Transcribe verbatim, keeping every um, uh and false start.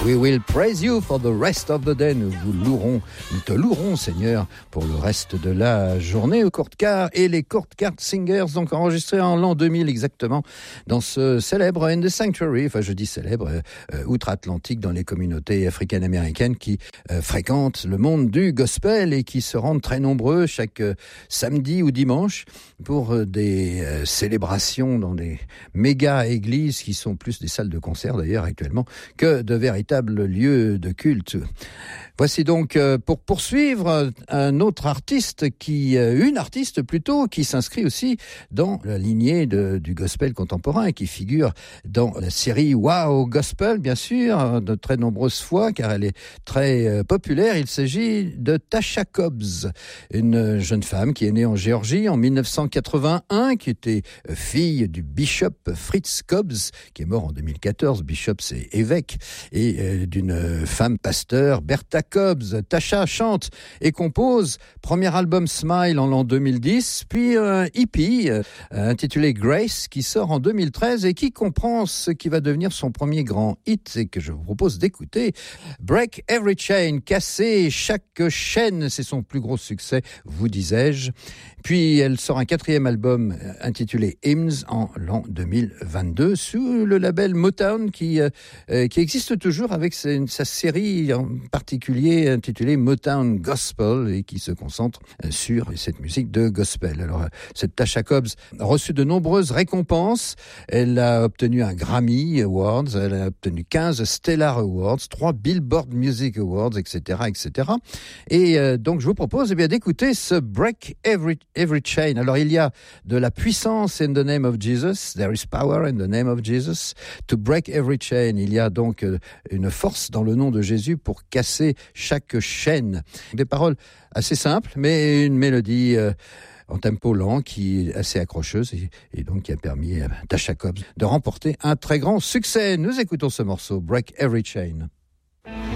We will praise you for the rest of the day. Nous vous louerons, nous te louerons, Seigneur, pour le reste de la journée. Au Court Car et les Court Car Singers, donc enregistrés en l'an deux mille exactement, dans ce célèbre In the Sanctuary, enfin je dis célèbre, euh, outre-Atlantique, dans les communautés africaines-américaines qui euh, fréquentent le monde du gospel et qui se rendent très nombreux chaque euh, samedi ou dimanche pour euh, des euh, célébrations dans des méga églises qui sont plus des salles de concert d'ailleurs actuellement que de véritables lieux de culte. Voici donc euh, pour poursuivre un autre artiste qui, euh, une artiste plutôt, qui s'inscrit aussi dans la lignée de, du gospel contemporain et qui figure dans la série Wow Gospel, bien sûr, de très nombreuses fois, car elle est très euh, populaire. Il s'agit de Tasha Cobbs, une jeune femme qui est née en Géorgie en dix-neuf cent quatre-vingt-un, qui était euh, fille du bishop Fritz Cobbs, qui est mort en deux mille quatorze. Bishop, c'est évêque, et euh, d'une femme pasteur, Bertha Cobbs. Tasha chante et compose. Premier album Smile en l'an deux mille dix, puis un E P euh, intitulé Grace qui sort en deux mille treize et qui comprend ce qui va devenir son premier grand hit et que je vous propose d'écouter. Break Every Chain, casser chaque chaîne, c'est son plus gros succès, vous disais-je. Puis elle sort un quatrième album intitulé Hymns en l'an deux mille vingt-deux sous le label Motown qui, euh, qui existe toujours avec sa, sa série en particulier intitulée Motown Gospel et qui se concentre sur cette musique de gospel. Alors cette Tasha Cobbs a reçu de nombreuses récompenses. Elle a obtenu un Grammy Awards, elle a obtenu quinze Stellar Awards, trois Billboard Music Awards, et cetera, et cetera. Et euh, donc je vous propose eh bien d'écouter ce Break Every Every Chain. Alors il y a de la puissance in the name of Jesus. There is power in the name of Jesus to break every chain. Il y a donc une force dans le nom de Jésus pour casser chaque chaîne. Des paroles assez simples, mais une mélodie euh, en tempo lent qui est assez accrocheuse et, et donc qui a permis à Tasha Cobbs de remporter un très grand succès. Nous écoutons ce morceau, Break Every Chain.